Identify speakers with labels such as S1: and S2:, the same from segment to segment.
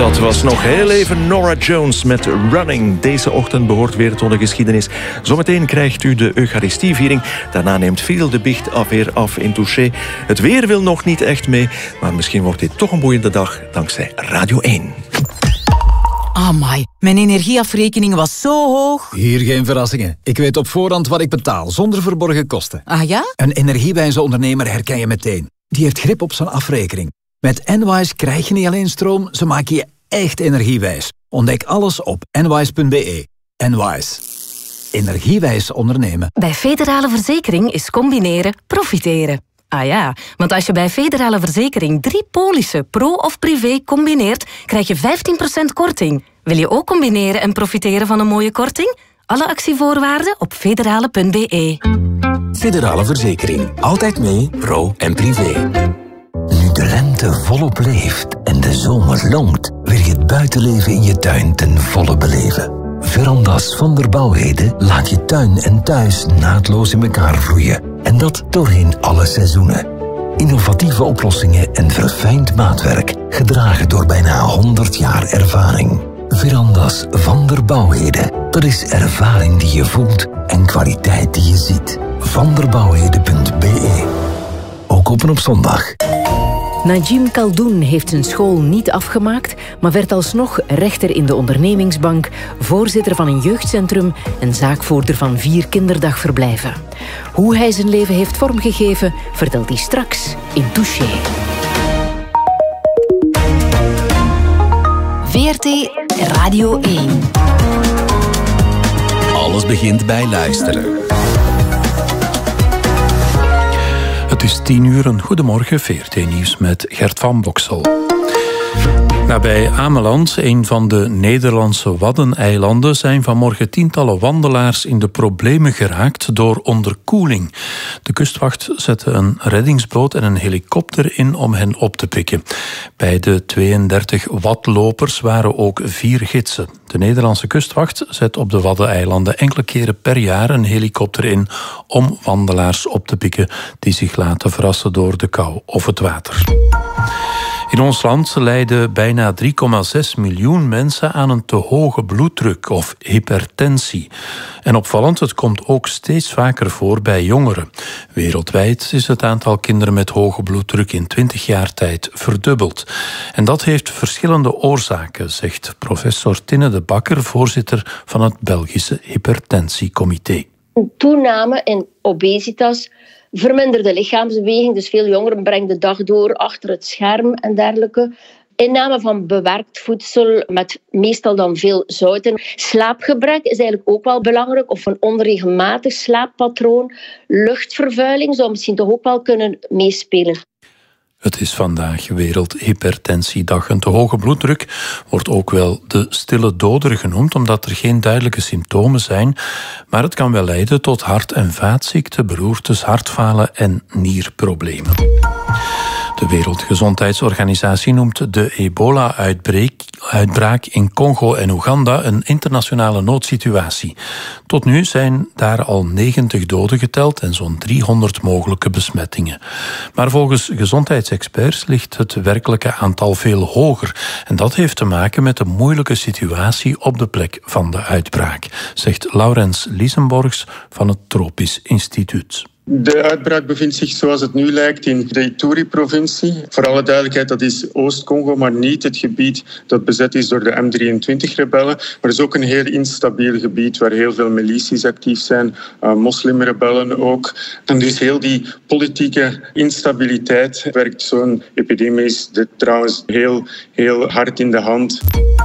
S1: Dat was nog heel even Norah Jones met Running. Deze ochtend behoort weer tot de geschiedenis. Zometeen krijgt u de Eucharistieviering. Daarna neemt veel de biecht weer af in Touché. Het weer wil nog niet echt mee, maar misschien wordt dit toch een boeiende dag dankzij Radio 1.
S2: Amai, mijn energieafrekening was zo hoog.
S3: Hier geen verrassingen. Ik weet op voorhand wat ik betaal, zonder verborgen kosten.
S2: Ah ja?
S3: Een energiewijze ondernemer herken je meteen. Die heeft grip op zijn afrekening. Met Enwise krijg je niet alleen stroom, ze maken je echt energiewijs. Ontdek alles op enwise.be. Enwise. Energiewijs ondernemen.
S4: Bij Federale Verzekering is combineren profiteren. Ah ja, want als je bij Federale Verzekering 3 polissen, pro of privé, combineert, krijg je 15% korting. Wil je ook combineren en profiteren van een mooie korting? Alle actievoorwaarden op federale.be.
S5: Federale Verzekering. Altijd mee, pro en privé. Nu de lente volop leeft en de zomer longt, wil je het buitenleven in je tuin ten volle beleven. Verandas van der Bouwheden laat je tuin en thuis naadloos in elkaar vloeien. En dat doorheen alle seizoenen. Innovatieve oplossingen en verfijnd maatwerk, gedragen door bijna 100 jaar ervaring. Verandas van der Bouwheden. Dat is ervaring die je voelt en kwaliteit die je ziet. vanderbouwheden.be. Ook open op zondag.
S6: Najim Kaldoen heeft zijn school niet afgemaakt, maar werd alsnog rechter in de ondernemingsbank, voorzitter van een jeugdcentrum en zaakvoerder van 4 kinderdagverblijven. Hoe hij zijn leven heeft vormgegeven, vertelt hij straks in Touché.
S4: VRT Radio 1.
S5: Alles begint bij luisteren.
S7: Het is 10:00, een goedemorgen, VRT-nieuws met Gert van Boksel. Nabij Ameland, een van de Nederlandse Waddeneilanden, zijn vanmorgen tientallen wandelaars in de problemen geraakt door onderkoeling. De kustwacht zette een reddingsboot en een helikopter in om hen op te pikken. Bij de 32 wadlopers waren ook 4 gidsen. De Nederlandse kustwacht zet op de Waddeneilanden enkele keren per jaar een helikopter in om wandelaars op te pikken die zich laten verrassen door de kou of het water. In ons land lijden bijna 3,6 miljoen mensen aan een te hoge bloeddruk of hypertensie. En opvallend, het komt ook steeds vaker voor bij jongeren. Wereldwijd is het aantal kinderen met hoge bloeddruk in 20 jaar tijd verdubbeld. En dat heeft verschillende oorzaken, zegt professor Tinne de Bakker, voorzitter van het Belgische Hypertensiecomité.
S8: Een toename in obesitas, verminderde lichaamsbeweging, dus veel jongeren brengen de dag door achter het scherm en dergelijke. Inname van bewerkt voedsel met meestal dan veel zouten. Slaapgebrek is eigenlijk ook wel belangrijk, of een onregelmatig slaappatroon. Luchtvervuiling zou misschien toch ook wel kunnen meespelen.
S7: Het is vandaag Wereldhypertensiedag. Een te hoge bloeddruk wordt ook wel de stille doder genoemd, omdat er geen duidelijke symptomen zijn. Maar het kan wel leiden tot hart- en vaatziekten, beroertes, hartfalen en nierproblemen. De Wereldgezondheidsorganisatie noemt de ebola-uitbraak in Congo en Oeganda een internationale noodsituatie. Tot nu zijn daar al 90 doden geteld en zo'n 300 mogelijke besmettingen. Maar volgens gezondheidsexperts ligt het werkelijke aantal veel hoger. En dat heeft te maken met de moeilijke situatie op de plek van de uitbraak, zegt Laurens Liesenborgs van het Tropisch Instituut.
S9: De uitbraak bevindt zich, zoals het nu lijkt, in de Ituri-provincie. Voor alle duidelijkheid, dat is Oost-Congo, maar niet het gebied dat bezet is door de M23-rebellen. Maar het is ook een heel instabiel gebied waar heel veel milities actief zijn, moslimrebellen ook. En dus heel die politieke instabiliteit werkt zo'n epidemie trouwens heel hard in de hand.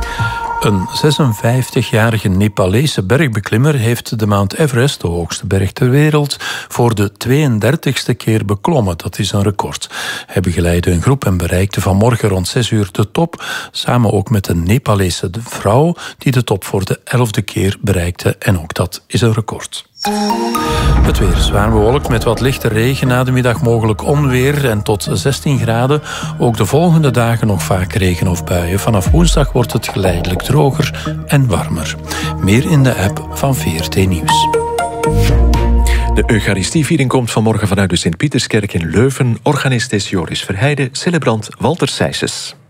S7: Een 56-jarige Nepalese bergbeklimmer heeft de Mount Everest, de hoogste berg ter wereld, voor de 32e keer beklommen. Dat is een record. Hij begeleidde een groep en bereikte vanmorgen rond 6 uur de top, samen ook met een Nepalese vrouw die de top voor de 11e keer bereikte. En ook dat is een record. Het weer zwaar bewolkt met wat lichte regen, na de middag mogelijk onweer en tot 16 graden. Ook de volgende dagen nog vaak regen of buien. Vanaf woensdag wordt het geleidelijk droger en warmer. Meer in de app van VRT Nieuws.
S1: De Eucharistieviering komt vanmorgen vanuit de Sint-Pieterskerk in Leuven. Organist is Joris Verheijden, celebrant Walter Sijsses.